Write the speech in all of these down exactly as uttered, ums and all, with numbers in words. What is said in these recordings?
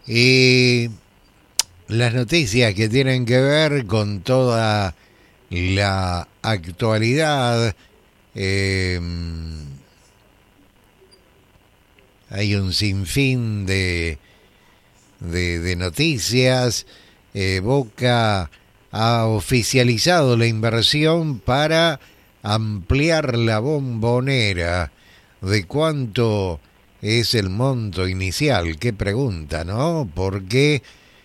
Y las noticias que tienen que ver con toda la actualidad. Eh, hay un sinfín de, de, de noticias. Eh, Boca ha oficializado la inversión para ampliar la Bombonera. ¿De cuánto es el monto inicial? Qué pregunta, ¿no? Porque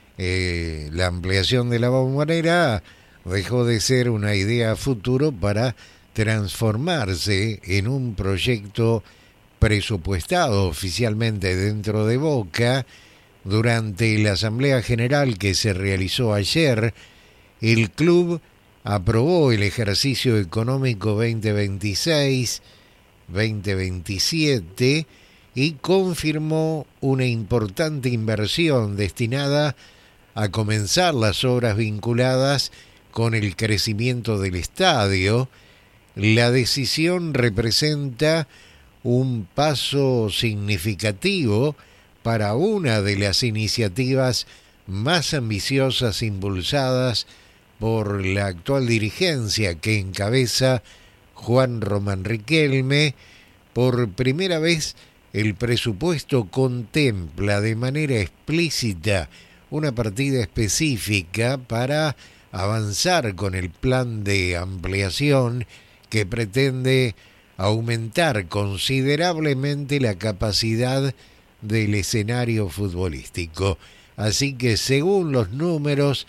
eh, la ampliación de la Bombonera dejó de ser una idea a futuro para transformarse en un proyecto presupuestado oficialmente dentro de Boca. Durante la Asamblea General que se realizó ayer, el club aprobó el ejercicio económico veinte veintiséis veinte veintisiete y confirmó una importante inversión destinada a comenzar las obras vinculadas con el crecimiento del estadio. La decisión representa un paso significativo para una de las iniciativas más ambiciosas impulsadas por la actual dirigencia que encabeza Juan Román Riquelme. Por primera vez, el presupuesto contempla de manera explícita una partida específica para avanzar con el plan de ampliación que pretende aumentar considerablemente la capacidad del escenario futbolístico. Así que, según los números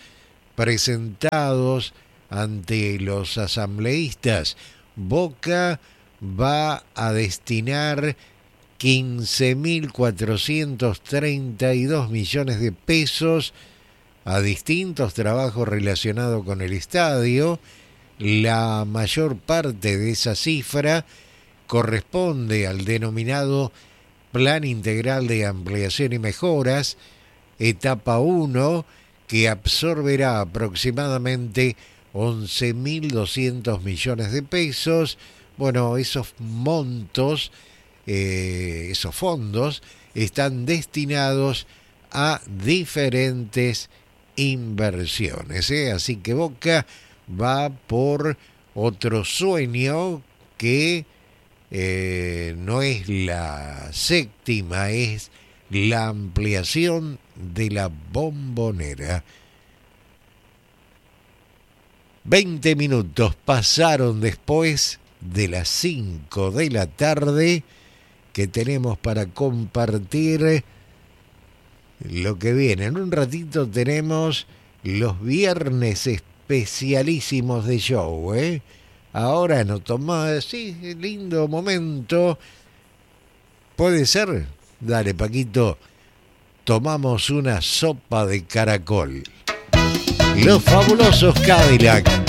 presentados ante los asambleístas, Boca va a destinar quince mil cuatrocientos treinta y dos millones de pesos a distintos trabajos relacionados con el estadio. La mayor parte de esa cifra corresponde al denominado Plan Integral de Ampliación y Mejoras, etapa uno, que absorberá aproximadamente once mil doscientos millones de pesos. Bueno, esos montos, eh, esos fondos, están destinados a diferentes inversiones, ¿eh? Así que Boca va por otro sueño que eh, no es la séptima, es la ampliación de la Bombonera. Veinte minutos pasaron después de las cinco de la tarde que tenemos para compartir lo que viene. En un ratito tenemos los viernes especialísimos de show, ¿eh? Ahora nos tomamos, sí, lindo momento. ¿Puede ser? Dale, Paquito, tomamos una sopa de caracol. Los fabulosos Cadillac